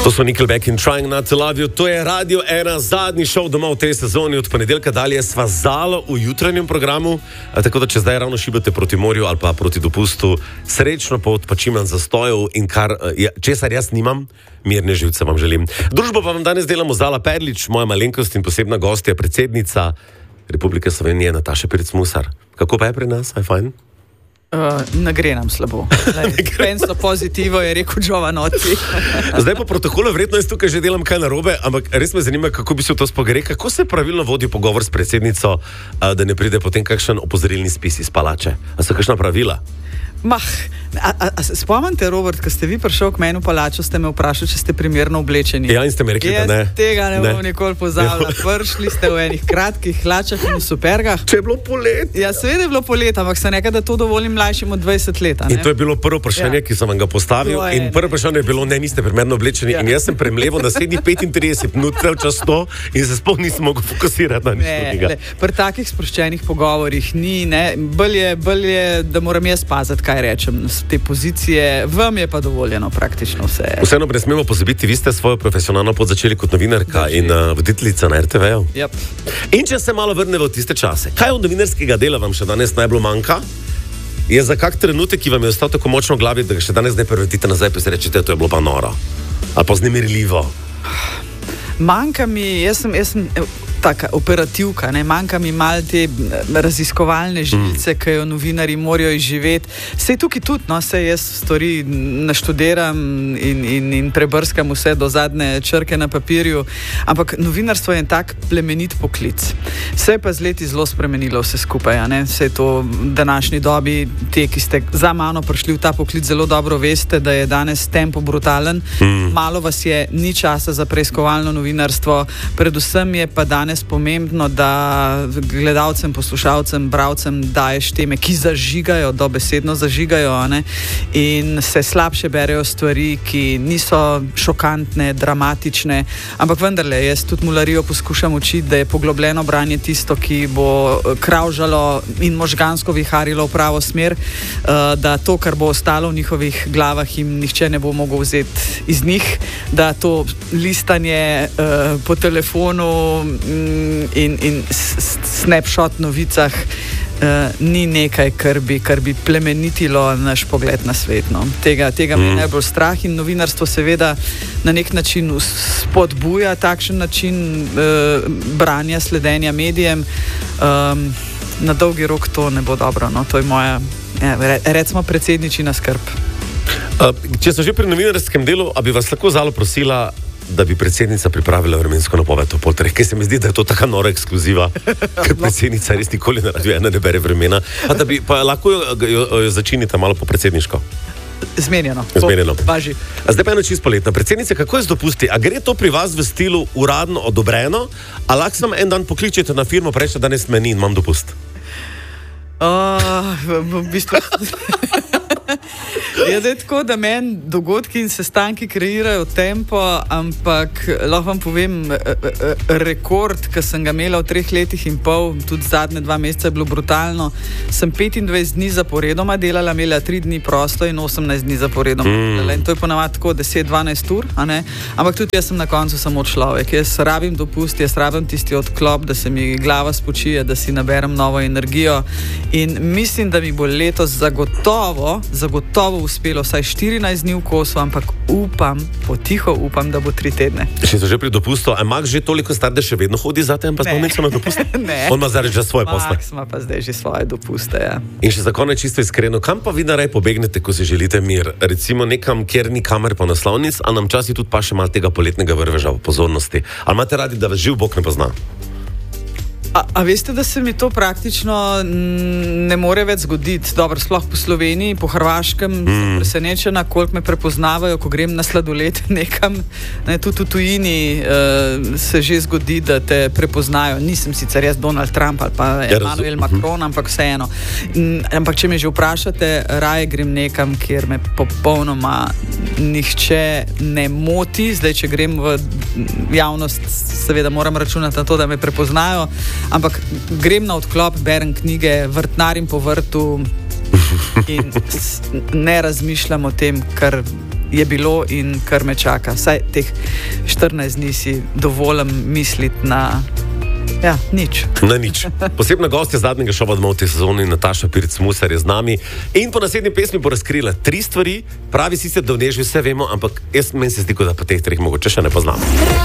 To so Nickelback in Trying Not to Love You. To je Radio 1, zadnji šov doma v tej sezoni. Od ponedeljka dalje sva zalo v jutranjem programu, tako da če zdaj ravno šibate proti morju ali pa proti dopustu, srečno pot, pa čim manj zastojev in česar jaz nimam, mirne živce vam želim. Družbo pa vam danes delamo Zala Perlič, moja malenkost in posebna gostja, predsednica Republike Slovenije Nataša Pirc-Musar. Kako pa je pri nas? Aj fajn? Ne gre nam slabo. Penso pozitivo je rekel Giovanotti. Zdaj po protokolu verjetno jaz tukaj že delam kaj narobe, ampak res me zanima, kako bi se to spogre, kako se pravilno vodi pogovor s predsednico, da ne pride potem kakšen opozorilni spis iz palače. A so kakšna pravila? Spomnite, Robert, ko ste vi prišel k meni v palačo, ste me vprašali, če ste primerno oblečeni. Ja, in ste mi rekli, da ne. Tega ne bom nikoli pozabila. Prišli ste v enih kratkih hlačah in v supergah. Če je bilo polet. Ja, seveda je bilo polet, ampak se nekaj, da to dovolim mlajšim od 20 let. In to je bilo prvo vprašanje, ki sem vam ga postavil. In prvo vprašanje je bilo, ne, niste primerno oblečeni. In jaz sem premleval naslednjih 35 minut, cel čas to, in se sploh nisem mogel fokusirati na nič drugega. Pri takih sproščenih pogovorih ni, ne. Bolj je, da moram jaz paziti, kaj rečem. Te pozicije, vam je pa dovoljeno praktično vse. Vseeno ne smemo pozabiti, vi ste svojo profesionalno pot začeli kot novinarka in voditeljica na RTV-u. Yep. In če se malo vrnemo v tiste čase, kaj od novinarskega dela vam še danes najbolj manjka? Je za kak trenutek, ki vam je ostal tako močno v glavi, da ga še danes ne prevrtite nazaj, pa se rečete, to je bilo pa noro. Ali pa vznemirljivo? Manjka mi, jaz sem taka operativka, ne, manjka mi malo te raziskovalne žilice, ki jo novinarji morajo izživeti. Sej tukaj tudi, no, sej jaz stvari naštudiram in prebrskam vse do zadnje črke na papirju, ampak novinarstvo je en tak plemenit poklic. Se je pa z leti zelo spremenilo vse skupaj, ne, sej to v današnji dobi, te, ki ste za mano prišli v ta poklic, zelo dobro veste, da je danes tempo brutalen, malo vas je, ni časa za preiskovalno novinarstvo, predvsem je pa danes pomembno, da gledalcem, poslušalcem, bralcem daješ teme, ki zažigajo, dobesedno zažigajo, ne? In se slabše berejo stvari, ki niso šokantne, dramatične, ampak vendarle, jaz tudi mularijo poskušam učiti, da je poglobljeno branje tisto, ki bo kravžalo in možgansko viharilo v pravo smer, da to, kar bo ostalo v njihovih glavah, jim nihče ne bo mogel vzeti iz njih, da to listanje po telefonu in snapshot novicah ni nekaj, kar bi plemenitilo naš pogled na svet. No. Tega me je najbolj strah in novinarstvo seveda na nek način spodbuja takšen način branja, sledenja medijem. Na dolgi rok to ne bo dobro. No. To je moja, recimo, predsedničina skrb. Če so že pri novinarskem delu, a bi vas lahko Zalo prosila, da bi predsednica pripravila vremensko napoved o pol treh, ker se mi zdi, da je to taka nora ekskluziva, ker predsednica res nikoli na Radio 1 ne bere vremena, da bi pa lahko jo začinite malo po predsedniško. Zmenjeno. Važi. Zdaj pa eno čisto poletna. Predsednica, kako je z dopusti? A gre to pri vas v stilu uradno odobreno, a lahko sam en dan pokličete na firmo, prejšte danes meni in imam dopust? V bistvu... Je tako, da meni dogodki in sestanki kreirajo tempo, ampak lahko vam povem, rekord, ki sem ga imela v 3 letih in pol, tudi zadnje 2 meseca je bilo brutalno, sem 25 dni zaporedoma delala, imela 3 dni prosto in 18 dni zaporedoma delala. In to je ponavadi tako 10-12 ur, a ne? Ampak tudi jaz sem na koncu samo človek. Jaz rabim dopust, jaz rabim tisti odklop, da se mi glava spočije, da si naberem novo energijo. In mislim, da mi bo letos zagotovo uspelo vsaj 14 dni v kosu, ampak potiho upam, da bo 3 tedne. Še so že pri dopustu, a Max že toliko star, da še vedno hodi za tem, pa spomnico na dopust? Ne. On ima zdaj že svoje posle. Max ima pa zdaj že svoje dopuste, ja. In še za konec čisto iskreno, kam pa vi naraj pobegnete, ko si želite mir? Recimo nekam, kjer ni kamer po naslovnic, a nam časi tudi pa še malo tega poletnega vrveža v pozornosti. Ali imate radi, da vas živ Bog ne pozna? A veste, da se mi to praktično ne more več zgoditi. Dobro, sploh po Sloveniji, po Hrvaškem, sem presenečena, koliko me prepoznavajo, ko grem na sladoled nekam. Tudi v tujini se že zgodi, da te prepoznajo. Nisem sicer jaz Donald Trump ali pa Emmanuel Macron, ampak vseeno. Ampak če me že vprašate, raje grem nekam, kjer me popolnoma nihče ne moti. Zdaj, če grem v javnost, seveda moram računati na to, da me prepoznajo. Ampak grem na odklop, berem knjige, vrtnarim po vrtu in ne razmišljam o tem, kar je bilo in kar me čaka. Saj teh 14 dni si dovolim misliti na nič. Na nič. Posebna gostja zadnjega šova domov v tej sezoni, Nataša Pirc-Musar, je z nami in po naslednji pesmi bo razkrila 3 stvari. Pravi sicer, da v njej že vse vemo, ampak meni se zdi, da pa teh 3 mogoče še ne poznamo.